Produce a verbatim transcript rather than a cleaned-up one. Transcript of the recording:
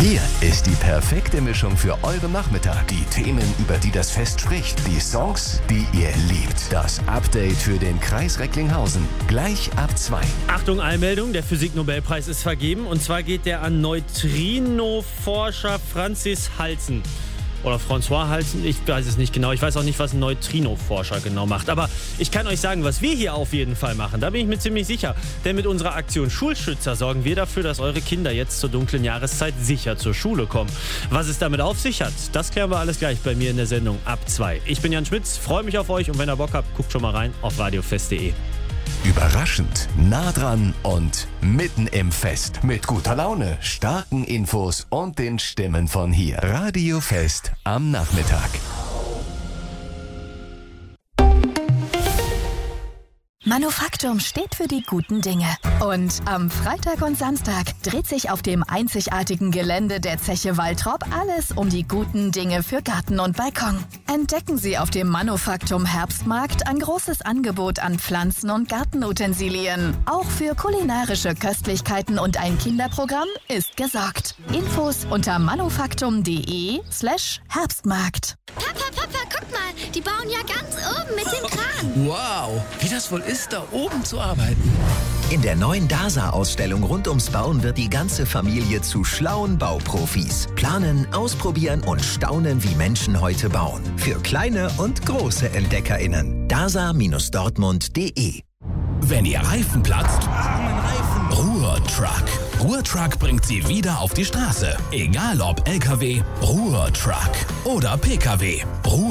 Hier ist die perfekte Mischung für euren Nachmittag. Die Themen, über die das Fest spricht. Die Songs, die ihr liebt. Das Update für den Kreis Recklinghausen. Gleich ab zwei. Achtung, Eilmeldung, der Physiknobelpreis ist vergeben. Und zwar geht der an Neutrino-Forscher Francis Halzen. Oder François Halzen, ich weiß es nicht genau. Ich weiß auch nicht, was ein Neutrino-Forscher genau macht. Aber ich kann euch sagen, was wir hier auf jeden Fall machen. Da bin ich mir ziemlich sicher. Denn mit unserer Aktion Schulschützer sorgen wir dafür, dass eure Kinder jetzt zur dunklen Jahreszeit sicher zur Schule kommen. Was es damit auf sich hat, das klären wir alles gleich bei mir in der Sendung ab zwei. Ich bin Jan Schmitz, freue mich auf euch und wenn ihr Bock habt, guckt schon mal rein auf radiofest punkt de. Überraschend, nah dran und mitten im Fest. Mit guter Laune, starken Infos und den Stimmen von hier. Radiofest am Nachmittag. Manufaktum steht für die guten Dinge. Und am Freitag und Samstag dreht sich auf dem einzigartigen Gelände der Zeche Waltrop alles um die guten Dinge für Garten und Balkon. Entdecken Sie auf dem Manufaktum Herbstmarkt ein großes Angebot an Pflanzen- und Gartenutensilien. Auch für kulinarische Köstlichkeiten und ein Kinderprogramm ist gesorgt. Infos unter manufaktum.de slash Herbstmarkt. Papa, Papa, guck mal, die bauen ja ganz oben mit dem Kran. Wow, wie das wohl ist, da oben zu arbeiten. In der neuen DASA-Ausstellung rund ums Bauen wird die ganze Familie zu schlauen Bauprofis. Planen, ausprobieren und staunen, wie Menschen heute bauen. Für kleine und große EntdeckerInnen. dasa Dortmund punkt de. Wenn Ihr Reifen platzt, Ruhr-Truck. Ruhr-Truck bringt Sie wieder auf die Straße. Egal ob L K W, Ruhr-Truck oder P K W. Ruhr